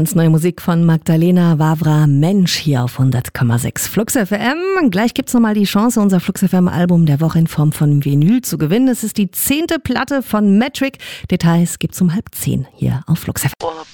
Ganz neue Musik von Magdalena Vavra, Mensch, hier auf 100,6 Flux FM. Gleich gibt's nochmal die Chance, unser Flux FM Album der Woche in Form von Vinyl zu gewinnen. Es ist die 10. Platte von Metric. Details gibt's um 9:30 hier auf Flux FM.